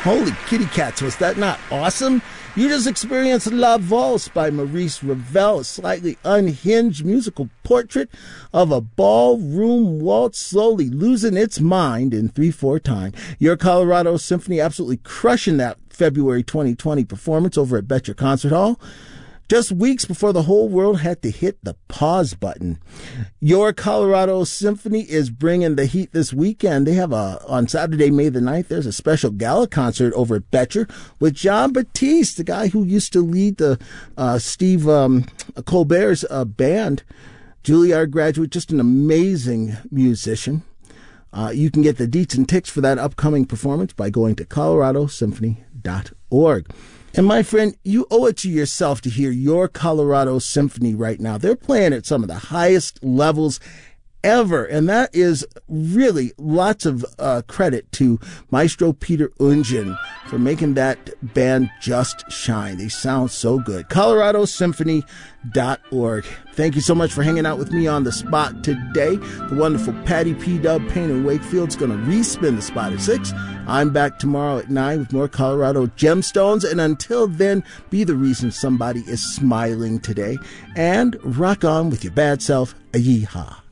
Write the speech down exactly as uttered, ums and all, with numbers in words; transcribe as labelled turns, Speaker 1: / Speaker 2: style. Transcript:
Speaker 1: Holy kitty cats, was that not awesome? You just experienced La Valse by Maurice Ravel, a slightly unhinged musical portrait of a ballroom waltz slowly losing its mind in three four time. Your Colorado Symphony absolutely crushing that February twenty twenty performance over at Betcher Concert Hall, just weeks before the whole world had to hit the pause button. Your Colorado Symphony is bringing the heat this weekend. They have a, on Saturday, May the ninth, there's a special gala concert over at Betcher with Jon Batiste, the guy who used to lead the uh, Steve um, Colbert's uh, band. Juilliard graduate, just an amazing musician. Uh, you can get the deets and ticks for that upcoming performance by going to colorado symphony dot org. And my friend, you owe it to yourself to hear Your Colorado Symphony right now. They're playing at some of the highest levels ever. And that is really lots of uh, credit to Maestro Peter Ungen for making that band just shine. They sound so good. colorado symphony dot org. Thank you so much for hanging out with me on the spot today. The wonderful Patty P. Dub Payne in Wakefield's going to respin the spot at six. I'm back tomorrow at nine with more Colorado Gemstones. And until then, be the reason somebody is smiling today. And rock on with your bad self. A yeehaw.